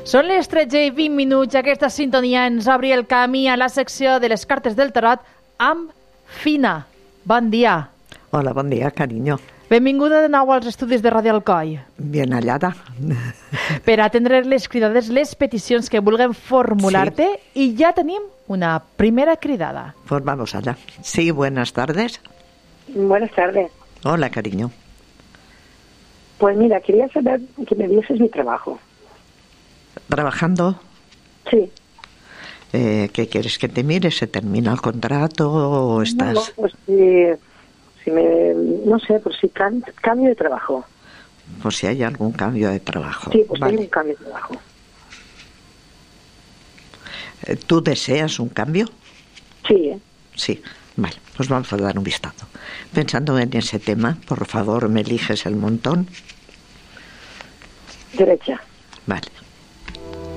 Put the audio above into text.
Són les 13:20. Aquesta sintonia ens obri el camí a la secció de les cartes del tarot amb Fina. Bon dia. Hola, bon dia, carinyo. Benvinguda de nou als estudis de Ràdio Alcoi. Bien hallada. Per atendre les cridades, les peticions que vulguem formular-te, sí. I ja tenim una primera cridada. Pues vamos allá. Sí, buenas tardes. Buenas tardes. Hola, cariño. Pues mira, quería saber que me dieses mi trabajo. ¿Trabajando? Sí. ¿Qué quieres que te mire? ¿Se termina el contrato o estás...? No, pues no sé, por si cambio de trabajo. Pues si hay algún cambio de trabajo. Sí, pues vale. hay un cambio de trabajo. ¿Tú deseas un cambio? Sí. Sí, vale, pues vamos a dar un vistazo. Pensando en ese tema, por favor, me eliges el montón. Derecha. Vale.